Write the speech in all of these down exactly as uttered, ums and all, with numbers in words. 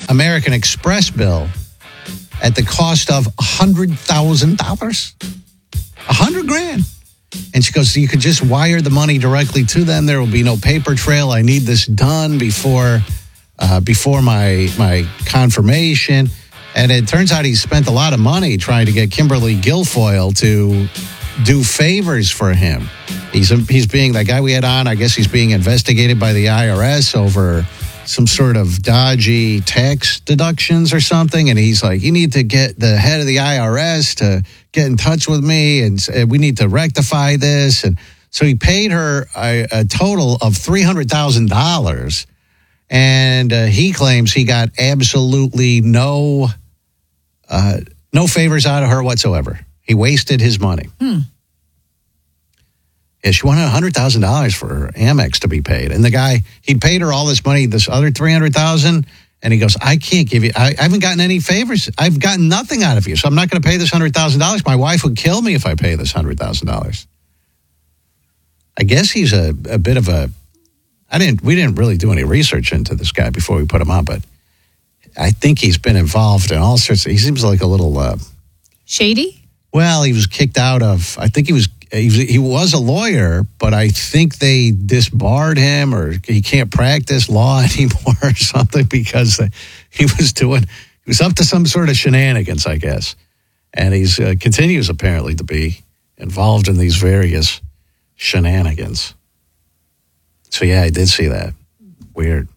American Express bill at the cost of one hundred thousand dollars. A hundred grand. And she goes, you could just wire the money directly to them. There will be no paper trail. I need this done before uh, before my my confirmation. And it turns out he spent a lot of money trying to get Kimberly Guilfoyle to do favors for him. He's he's being, that guy we had on, I guess he's being investigated by the I R S over some sort of dodgy tax deductions or something. And he's like, you need to get the head of the I R S to get in touch with me, and uh, we need to rectify this. And so he paid her a, a total of three hundred thousand dollars. And uh, he claims he got absolutely no, uh, no favors out of her whatsoever. He wasted his money. Hmm. Yeah, she wanted one hundred thousand dollars for her Amex to be paid. And the guy, he paid her all this money, this other three hundred thousand dollars, and he goes, I can't give you, I, I haven't gotten any favors. I've gotten nothing out of you, so I'm not going to pay this one hundred thousand dollars. My wife would kill me if I pay this one hundred thousand dollars. I guess he's a, a bit of a, I didn't, we didn't really do any research into this guy before we put him on, but I think he's been involved in all sorts of, he seems like a little... Uh, Shady? Well, he was kicked out of, I think he was, he was, he was a lawyer, but I think they disbarred him, or he can't practice law anymore or something, because he was doing, he was up to some sort of shenanigans, I guess. And he's uh, continues apparently to be involved in these various shenanigans. So yeah, I did see that. Weird.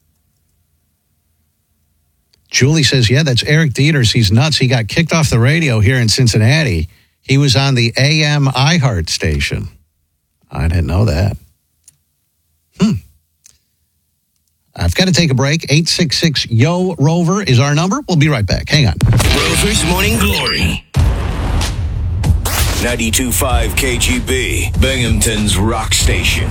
Julie says, yeah, that's Eric Dieters. He's nuts. He got kicked off the radio here in Cincinnati. He was on the A M iHeart station. I didn't know that. Hmm. I've got to take a break. eight six six, Y O, Rover is our number. We'll be right back. Hang on. Rover's Morning Glory. ninety-two point five K G B, Binghamton's rock station.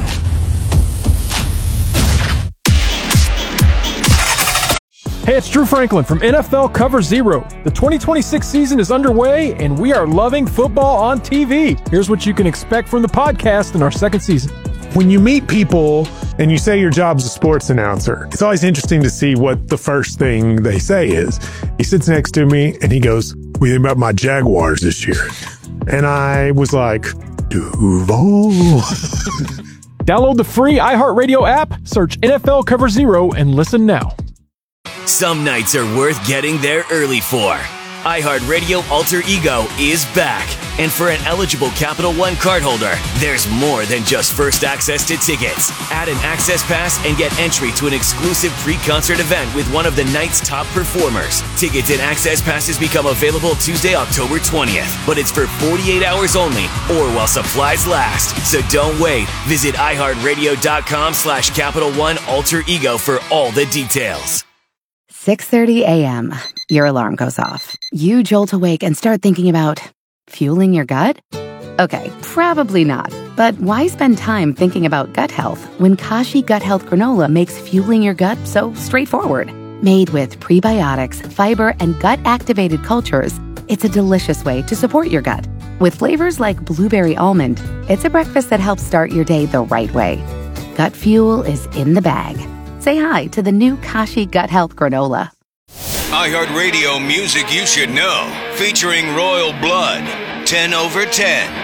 Hey, it's Drew Franklin from N F L Cover Zero. The twenty twenty-six season is underway, and we are loving football on T V. Here's what you can expect from the podcast in our second season. When you meet people and you say your job's a sports announcer, it's always interesting to see what the first thing they say is. He sits next to me and he goes, what do you think about my Jaguars this year? And I was like, Duval. Download the free iHeartRadio app, search N F L Cover Zero, and listen now. Some nights are worth getting there early for. iHeartRadio Alter Ego is back. And for an eligible Capital One cardholder, there's more than just first access to tickets. Add an access pass and get entry to an exclusive pre-concert event with one of the night's top performers. Tickets and access passes become available Tuesday, October twentieth. But it's for forty-eight hours only, or while supplies last. So don't wait. Visit iHeartRadio.com slash Capital One Alter Ego for all the details. six thirty a.m. Your alarm goes off. You jolt awake and start thinking about fueling your gut? Okay, probably not. But why spend time thinking about gut health when Kashi Gut Health Granola makes fueling your gut so straightforward? Made with prebiotics, fiber, and gut-activated cultures, it's a delicious way to support your gut. With flavors like blueberry almond, it's a breakfast that helps start your day the right way. Gut fuel is in the bag. Say hi to the new Kashi Gut Health Granola. iHeartRadio Music You Should Know, featuring Royal Blood, ten over ten.